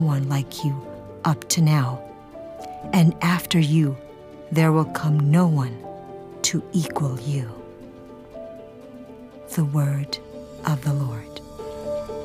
one like you up to now, and after you there will come no one to equal you. The word of the Lord.